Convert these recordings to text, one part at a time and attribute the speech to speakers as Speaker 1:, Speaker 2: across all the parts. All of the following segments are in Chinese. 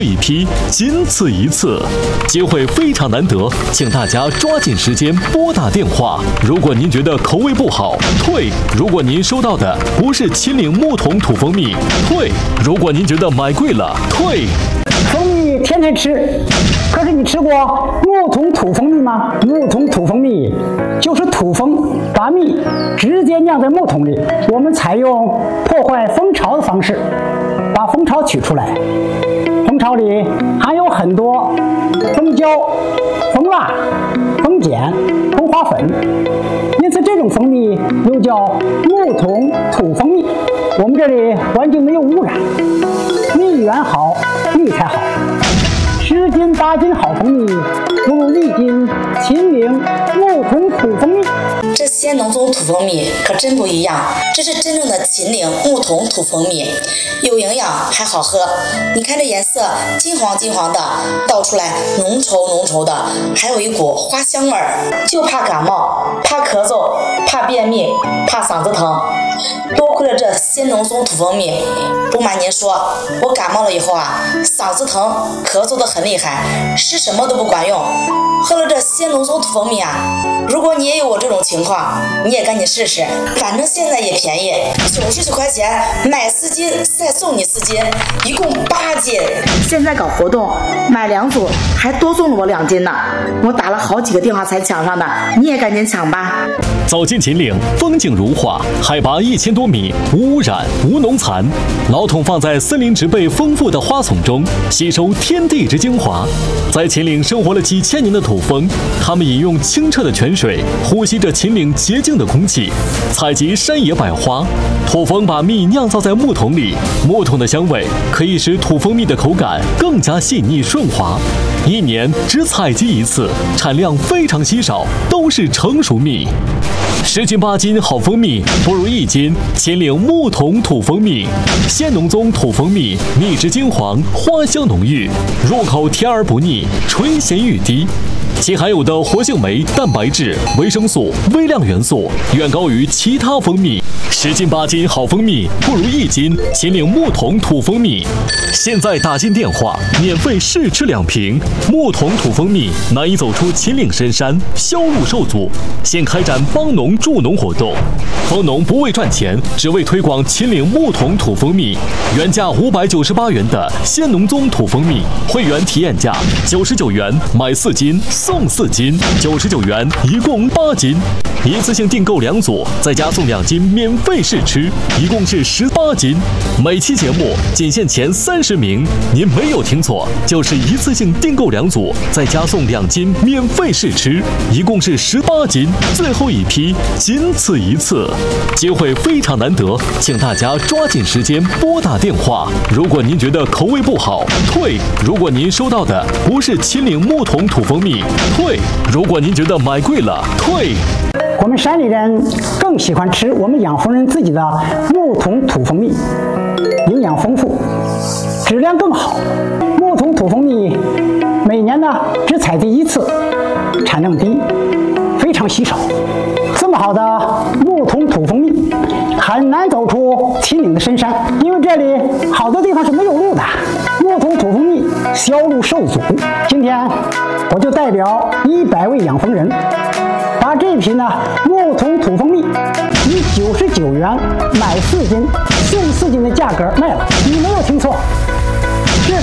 Speaker 1: 一批，仅此一次，机会非常难得，请大家抓紧时间拨打电话。如果您觉得口味不好，退；如果您收到的不是秦岭木桶土蜂蜜，退；如果您觉得买贵了，退。
Speaker 2: 蜂蜜天天吃，可是你吃过木桶土蜂蜜吗？木桶土蜂蜜就是土蜂把蜜直接酿在木桶里，我们采用破坏蜂巢的方式，把蜂巢取出来。蜂巢里含有很多蜂胶、蜂蜡、蜂碱、蜂花粉，因此这种蜂蜜又叫木桶土蜂蜜。我们这里环境没有污染，蜜源好，蜜才好。10斤8斤好蜂蜜，不如1斤秦岭木桶土蜂蜜。
Speaker 3: 这些农村土蜂蜜可真不一样，这是真正的秦岭木桶土蜂蜜，有营养还好喝。你看这颜色金黄金黄的，倒出来浓稠的，还有一股花香味儿。就怕感冒，怕咳嗽，怕便秘，怕嗓子疼，多亏了这些农村土蜂蜜。不瞒您说，我感冒了以后嗓子疼，咳嗽得很厉害，吃什么都不管用。喝了这些农村土蜂蜜如果你也有我这种情况，你也赶紧试试，反正现在也便宜，99块钱买4斤，再送你4斤，一共8斤。现在搞活动，买2组还多送了我2斤呢，我打了好几个电话才抢上的，你也赶紧抢吧。
Speaker 1: 走进秦岭，风景如画，海拔1000多米，无污染，无农残。老桶放在森林植被丰富的花丛中，吸收天地之精华。在秦岭生活了几千年的土蜂，它们饮用清澈的泉水，呼吸着秦岭洁净的空气，采集山野百花。土蜂把蜜酿造在木桶里，木桶的香味可以使土蜂蜜的口感更加细腻顺滑。1年只采集一次，产量非常稀少，都是成熟蜜。10斤8斤好蜂蜜，不如1斤秦岭木桶土蜂蜜。鲜农宗土蜂蜜，蜜质金黄，花香浓郁，入口甜而不腻，醇咸欲滴。其含有的活性酶、蛋白质、维生素、微量元素远高于其他蜂蜜。10斤8斤好蜂蜜，不如1斤秦岭木桶土蜂蜜。现在打进电话，免费试吃2瓶。木桶土蜂蜜难以走出秦岭深山，销路受阻，现开展帮农助农活动。蜂农不为赚钱，只为推广秦岭木桶土蜂蜜。原价598元的鲜农宗土蜂蜜，会员体验价99元，买4斤送4斤，99元，一共8斤。一次性订购2组，再加送2斤免费试吃，一共是18斤。每期节目仅限前30名，您没有听错，就是一次性订购2组，再加送2斤免费试吃，一共是18斤。最后一批，仅此一次，机会非常难得，请大家抓紧时间拨打电话。如果您觉得口味不好，退；如果您收到的不是秦岭木桶土蜂蜜，退；如果您觉得买贵了，退。
Speaker 2: 我们山里人更喜欢吃我们养蜂人自己的木桶土蜂蜜，营养丰富，质量更好。木桶土蜂蜜每年只采集1次，产量低，非常稀少。这么好的木桶土蜂蜜很难走出秦岭的深山，因为这里好多地方是没有路的。木桶土蜂蜜销路受阻，今天我就代表100位养蜂人，把这瓶木桶土蜂蜜以99元买4斤送4斤的价格卖了。你没有听错，是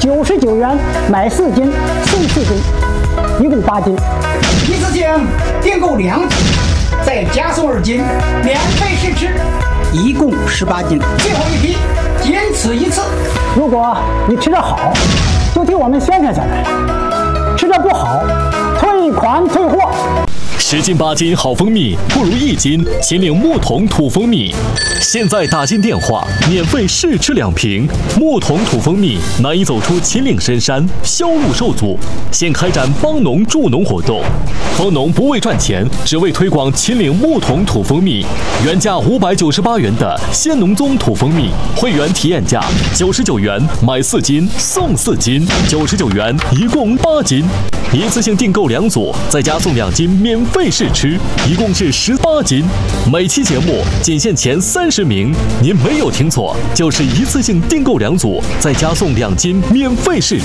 Speaker 2: 99元买4斤送4斤，一共8斤。一次性订购2斤，再加送2斤免费试吃，一共18斤。最后一批，仅此一次。如果你吃得好，就替我们宣传下来；吃得不好，退款退货。
Speaker 1: 10斤8斤好蜂蜜，不如1斤秦岭木桶土蜂蜜。现在打进电话，免费试吃2瓶。木桶土蜂蜜难以走出秦岭深山，销路受阻，现开展帮农助农活动。蜂农不为赚钱，只为推广秦岭木桶土蜂蜜。原价598元的鲜农宗土蜂蜜，会员体验价99元，买4斤送4斤，99元，一共8斤。一次性订购2组，再加送2斤免费费试吃，一共是18斤。每期节目仅限前30名，您没有听错，就是一次性订购2组，再加送2斤免费试吃。